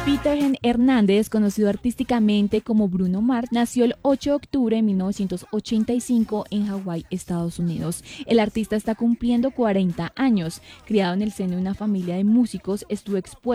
Peter Hernández, conocido artísticamente como Bruno Mars, nació el 8 de octubre de 1985 en Hawái, Estados Unidos. El artista está cumpliendo 40 años. Criado en el seno de una familia de músicos, estuvo expuesto